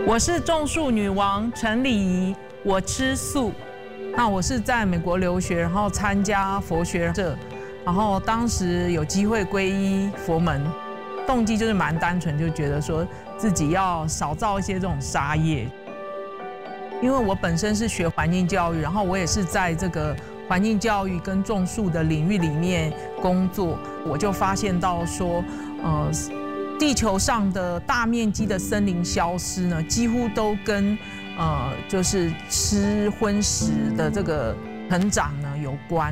我是种树女王陈礼仪，我吃素。那我是在美国留学，然后参加佛学社，然后当时有机会皈依佛门，动机就是蛮单纯，就觉得说自己要少造一些这种杀业。因为我本身是学环境教育，然后我也是在这个环境教育跟种树的领域里面工作，我就发现到说，地球上的大面积的森林消失呢，几乎都跟就是吃荤食的这个成长呢有关。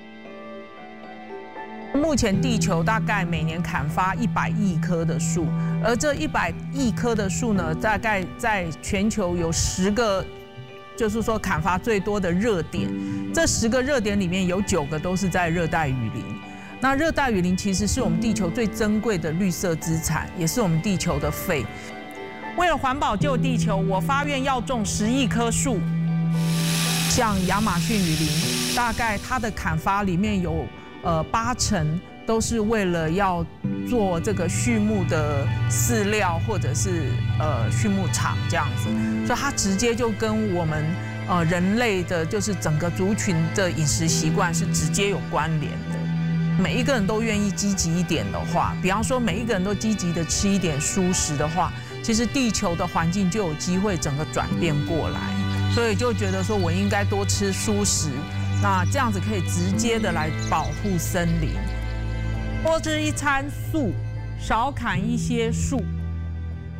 目前地球大概每年砍伐100亿棵的树，而这100亿棵的树呢，大概在全球有10个，就是说砍伐最多的热点。这10个热点里面有9个都是在热带雨林。那热带雨林其实是我们地球最珍贵的绿色资产，也是我们地球的肺。为了环保救地球，我发愿要种10亿棵树。像亚马逊雨林，大概它的砍伐里面有80%都是为了要做这个畜牧的饲料或者是畜牧场这样子，所以它直接就跟我们人类的就是整个族群的饮食习惯是直接有关联的。每一个人都愿意积极一点的话，比方说每一个人都积极的吃一点蔬食的话，其实地球的环境就有机会整个转变过来。所以就觉得说我应该多吃蔬食，那这样子可以直接的来保护森林。多吃一餐素，少砍一些树。